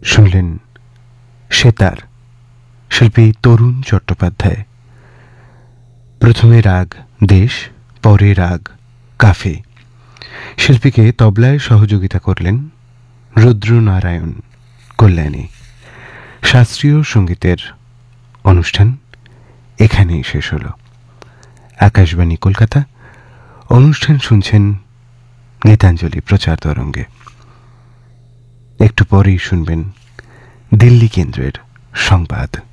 শুনলেন সেতার, শিল্পী তরুণ চট্টোপাধ্যায়। প্রথমে রাগ দেশ, পরে রাগ কাফে। শিল্পীকে তবলায় সহযোগিতা করলেন রুদ্রনারায়ণ কল্যাণী। শাস্ত্রীয় সঙ্গীতের অনুষ্ঠান এখানেই শেষ হল। আকাশবাণী কলকাতা। অনুষ্ঠান শুনছেন গীতাঞ্জলি প্রচার তরঙ্গে। একটু পরেই শুনবেন দিল্লি কেন্দ্রের সংবাদ।